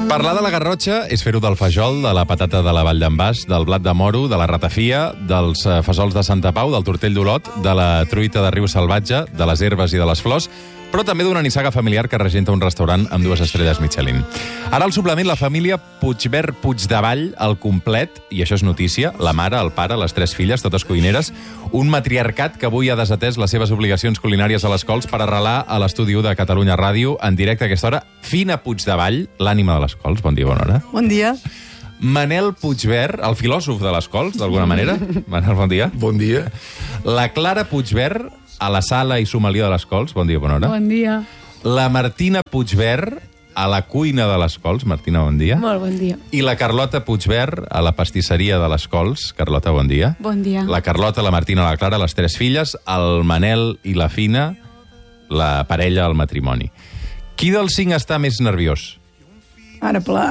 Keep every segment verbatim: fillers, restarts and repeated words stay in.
Parlar de la Garrotxa és fer-ho del fajol, de la patata de la Vall d'en Bas, del blat de moro, de la ratafia, dels fesols de Santa Pau, del tortell d'Olot, de la truita de riu salvatge, de les herbes i de les flors, però també d'una nissaga familiar que regenta un restaurant amb dues estrelles Michelin. Ara al suplement, la família Puigverd Puigdevall al complet, i això és notícia, la mare, el pare, les tres filles, totes cuineres, un matriarcat que avui ha desatès les seves obligacions culinàries a les Cols per arrelar a l'estudi u de Catalunya Ràdio, en directe a aquesta hora, Fina Puigdevall, l'ànima de les Cols. Bon dia, bona hora. Bon dia. Manel Puigverd, el filòsof de les Cols, d'alguna manera. Manel, bon dia. Bon dia. La Clara Puigverd, a la sala i sommelier de les Cols. Bon dia, bona hora. Bon dia. La Martina Puigverd, a la cuina de les Cols. Martina, bon dia. Molt bon dia. I la Carlota Puigverd, a la pastisseria de les Cols. Carlota, bon dia. Bon dia. La Carlota, la Martina, la Clara, les tres filles, el Manel i la Fina, la parella al matrimoni. Qui dels cinc està més nerviós? Ara, pla.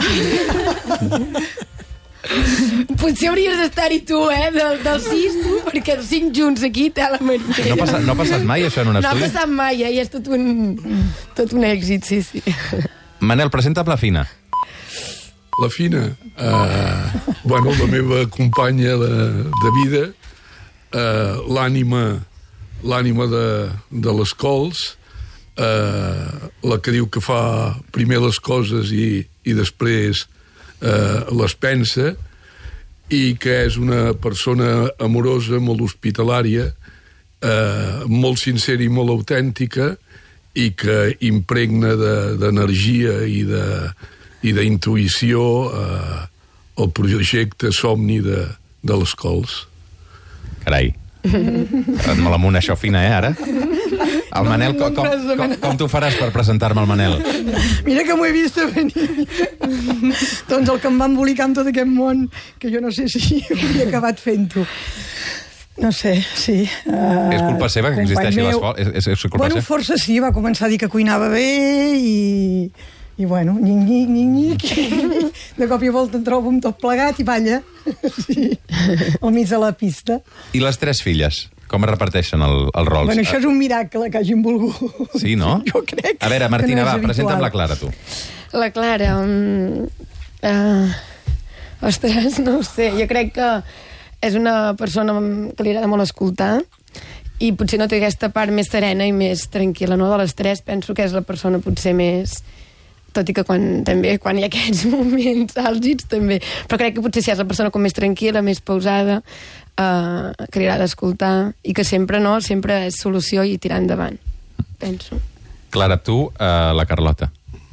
Potser hauries d'estar-hi tu, eh? Del, dels sis, tu, perquè els cinc junts aquí té la Marina. No ha passat, no ha passat mai, això, en un No ha estudi? passat mai, eh? I és tot un, tot un èxit, sí, sí. Manel, presenta'm la Fina. La Fina, uh, bueno, la meva companya de, de vida, uh, l'ànima l'ànima de, de les Cols, uh, la que diu que fa primer les coses i, i després uh, les pensa, i que és una persona amorosa, molt hospitalària, uh, molt sincera i molt autèntica, i que impregna d'energia de, i de i d'intuïció eh, el projecte somni de, de les Cols. Carai. Et molt amunt, això, Fina, eh, ara? El Manel, com, com, com, com t'ho faràs per presentar-me al Manel? Mira que m'ho he vist a venir. Doncs el que em va embolicar en tot aquest món, que jo no sé si ho havia acabat fent-ho. No sé, sí. Uh, és culpa seva que existeixi l'escola? És, és, és culpa bueno, seva? força sí, va començar a dir que cuinava bé i... I bueno, nyic, nyic, nyic, de cop i volta em trobo amb tot plegat i balla, sí, al mig de la pista. I les tres filles, com es reparteixen el, els rols? Bueno, això és un miracle que hagin volgut. Sí, no? Jo crec. A veure, Martina, no va, presenta'm la Clara, tu. La Clara... Um, uh, ostres, no ho sé, jo crec que és una persona que li agrada molt escoltar i potser no té aquesta part més serena i més tranquil·la, no? De les tres penso que és la persona potser més... tot i que quan, també, quan hi ha aquests moments àlgids, també. Però crec que potser si és la persona com més tranquil·la, més pausada, eh, que li agrada escoltar, i que sempre, no?, sempre és solució i tirar endavant, penso. Clara, tu, eh, la Carlota.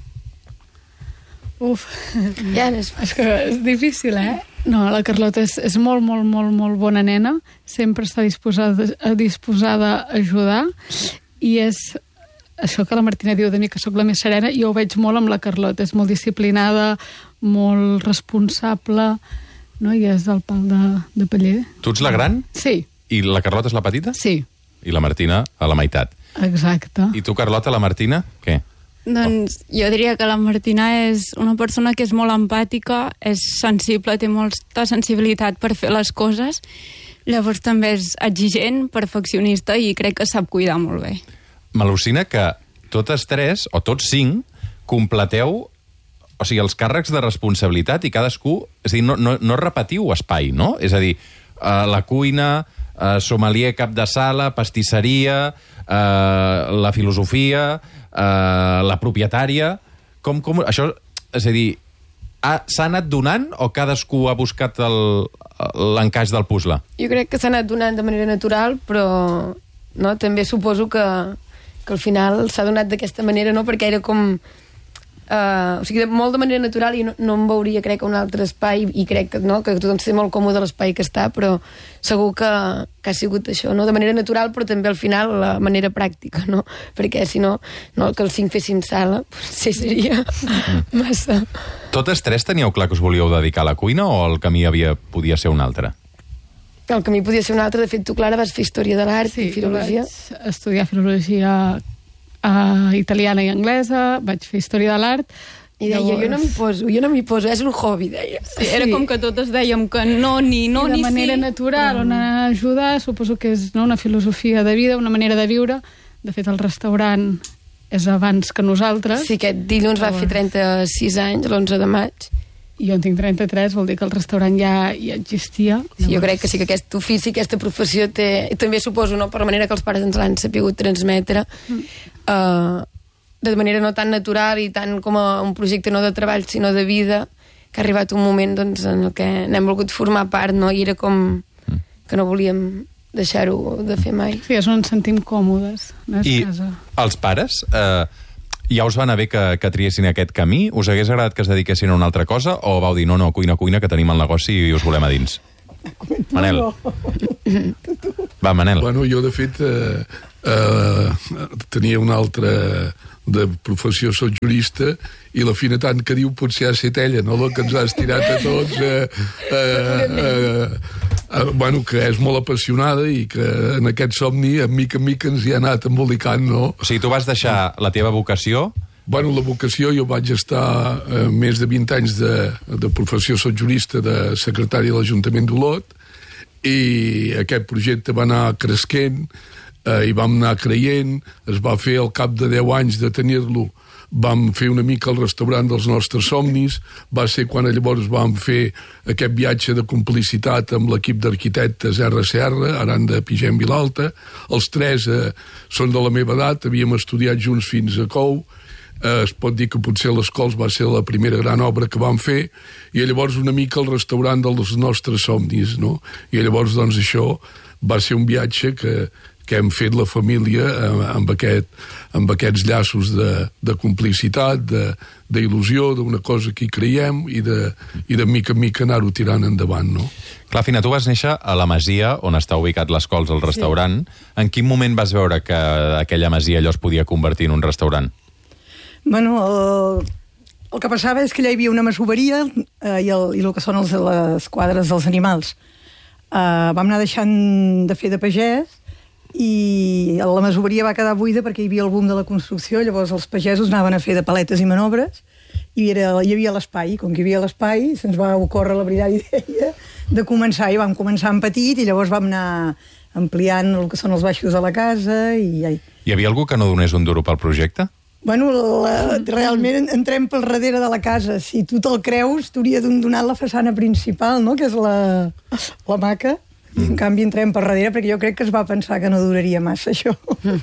Uf, Ja no és és que és difícil, eh? No, la Carlota és, és molt, molt, molt, molt bona nena, sempre està disposada, disposada a ajudar, i és... Això que la Martina diu de mi, que sóc la més serena, jo ho veig molt amb la Carlota. És molt disciplinada, molt responsable, no? I és del pal de, de paller. Tu ets la gran? Sí. I la Carlota és la petita? Sí. I la Martina a la meitat. Exacte. I tu, Carlota, la Martina, què? Doncs jo diria que la Martina és una persona que és molt empàtica, és sensible, té molta sensibilitat per fer les coses, llavors també és exigent, perfeccionista i crec que sap cuidar molt bé. M'al·lucina que totes tres, o tots cinc, completeu, o sigui, els càrrecs de responsabilitat i cadascú... És a dir, no, no, no repetiu espai, no? És a dir, eh, la cuina, eh, sommelier, cap de sala, pastisseria, eh, la filosofia, eh, la propietària... Com, com, això, és a dir, s'ha anat donant o cadascú ha buscat l'encaix del puzzle? Jo crec que s'ha anat donant de manera natural, però no, també suposo que que al final s'ha donat d'aquesta manera, no? Perquè era com... Uh, o sigui, de, molt de manera natural i no, no em veuria, crec, a un altre espai i crec que, no, que tothom s'ha molt còmode a l'espai que està, però segur que, que ha sigut això, no? De manera natural, però també al final la manera pràctica, no? Perquè si no, no que els cinc féssim sala, potser seria massa. Totes tres teníeu clar que us volíeu dedicar a la cuina o el camí havia, podia ser un altre? El camí podia ser un altre. De fet, tu, Clara, vas fer història de l'art sí, i filologia. Sí, vaig estudiar filologia uh, italiana i anglesa, vaig fer història de l'art. I deia, llavors... jo no m'hi poso, jo no m'hi poso, és un hobby, deia. Sí, era sí. Com que totes dèiem que no, ni no, I ni sí. de manera natural, on ajudar, suposo que és, no, una filosofia de vida, una manera de viure. De fet, el restaurant és abans que nosaltres. Sí, aquest dilluns va fer trenta-sis anys, l'onze de maig. I jo en tinc trenta-tres, vol dir que el restaurant ja, ja existia. Sí, jo crec que sí que aquest ofici, aquesta professió té... I també suposo, no?, per la manera que els pares ens l'han sapigut transmetre, mm. uh, de manera no tan natural i tant com a un projecte no de treball, sinó de vida, que ha arribat un moment doncs, en el que n'hem volgut formar part, no? I era com que no volíem deixar-ho de fer mai. Sí, és on ens sentim còmodes. No és I casa. Els pares... Eh, ja us va anar bé que, que triessin aquest camí? Us hagués agradat que es dediquessin a una altra cosa? O vau dir, no, no, cuina, cuina, que tenim el negoci i us volem a dins? Manel. Va, Manel. Bueno, jo, de fet, eh, eh, tenia una altra de professió, soc jurista, i la Fina tant que diu potser ha estat ella, no?, el que ens ha estirat a tots. Eh, eh, eh, eh, bueno, que és molt apassionada i que en aquest somni, en mica en mica, ens hi ha anat embolicant, no? O sigui, tu vas deixar la teva vocació... Bueno, la vocació, jo vaig estar eh, més de vint anys de, de professió, soc jurista, de secretari de l'Ajuntament d'Olot, i aquest projecte va anar cresquent, eh, i vam anar creient, es va fer al cap de deu anys de tenir-lo, vam fer una mica el restaurant dels nostres somnis, va ser quan llavors vam fer aquest viatge de complicitat amb l'equip d'arquitectes erra ce erra, Aranda, Pigem, Vilalta. Els tres eh, són de la meva edat, havíem estudiat junts fins a Cou, eh, es pot dir que potser l'Escols va ser la primera gran obra que vam fer, i llavors una mica el restaurant dels nostres somnis, no? I llavors, doncs, això va ser un viatge que, que hem fet la família amb, aquest, amb aquests llaços de, de complicitat, d'il·lusió, d'una cosa que hi creiem i de, i de mica en mica anar-ho tirant endavant, no? Clar, Fina, tu vas néixer a la Masia, on està ubicat l'Escols, el restaurant. Sí. En quin moment vas veure que aquella Masia allò es podia convertir en un restaurant? Bueno, el, el que passava és que allà hi havia una masoveria eh, i, el, i el que són els, les quadres dels animals. Eh, vam anar deixant de fer de pagès i la masoveria va quedar buida perquè hi havia el boom de la construcció, llavors els pagesos anaven a fer de paletes i manobres i era, hi havia l'espai, com que hi havia l'espai se'ns va ocórrer la brillant idea de començar, i vam començar en petit i llavors vam anar ampliant el que són els baixos de la casa i... Hi havia algú que no donés un duro pel projecte? Bueno, la, realment entrem pel darrere de la casa. Si tu te'l creus, t'hauria donat la façana principal, no?, que és la, la maca. I, en canvi, entrem per darrere perquè jo crec que es va pensar que no duraria massa, això.